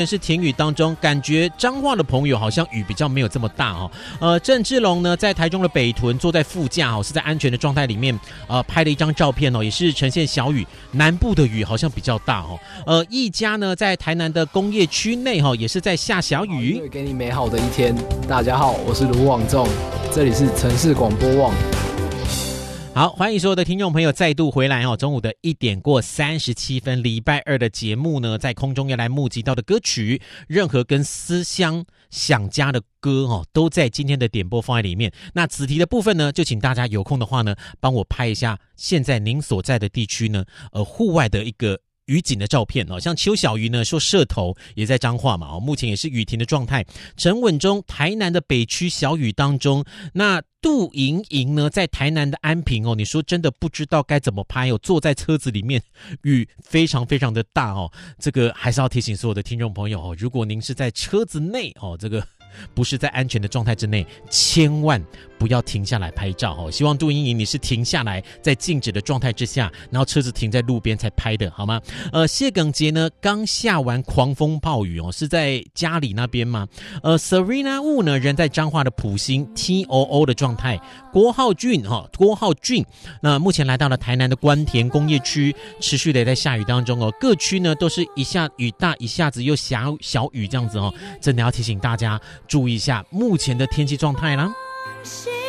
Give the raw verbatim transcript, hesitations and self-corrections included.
是停雨当中，感觉彰化的朋友好像雨比较没有这么大哦。呃，郑志龙呢在台中的北屯坐在副驾哦，是在安全的状态里面呃拍了一张照片哦，也是呈现小雨，南部的雨好像比较大哦。呃，一家呢在台南的工业区内哈、哦，也是在下小雨。 给你美好的一天。大家好，我是卢广仲，这里是城市广播网。 好，欢迎所有的听众朋友再度回来哦。中午的一点过三十七分，礼拜二的节目呢，在空中要来募集到的歌曲，任何跟思乡想家的歌哦，都在今天的点播放在里面。那子题的部分呢，就请大家有空的话呢，帮我拍一下现在您所在的地区呢，呃，户外的一个雨景的照片哦，像邱小鱼呢说社头也在彰化嘛哦，目前也是雨停的状态。陈稳中台南的北区小雨当中，那杜莹莹呢在台南的安平哦，你说真的不知道该怎么拍哦，坐在车子里面，雨非常非常的大哦，这个还是要提醒所有的听众朋友哦，如果您是在车子内哦，这个不是在安全的状态之内，千万不要停下来拍照哦。希望杜莹莹你是停下来，在静止的状态之下，然后车子停在路边才拍的，好吗？呃，谢耿杰呢刚下完狂风暴雨哦，是在家里那边吗？呃 ，Serena Wu 呢人在彰化的埔心 T O O 的状态。郭浩俊哈、哦，郭浩俊那目前来到了台南的关田工业区，持续的在下雨当中哦，各区呢都是一下雨大，一下子又小小雨这样子哦，真的要提醒大家注意一下目前的天气状态啦。